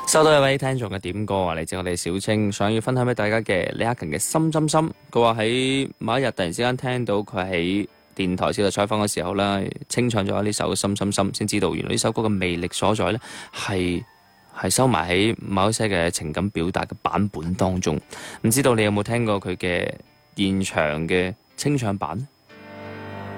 收到一位聽眾嘅點歌啊，嚟自我哋小青，想要分享俾大家嘅李克勤嘅《心心心》。佢話喺某一日突然之間聽到佢喺電台接受採訪嘅時候啦，清唱咗呢首《心心心》，先知道原來呢首歌嘅魅力所在呢係收埋喺某一些嘅情感表達嘅版本當中。唔知道你有冇聽過佢嘅現場嘅清唱版呢？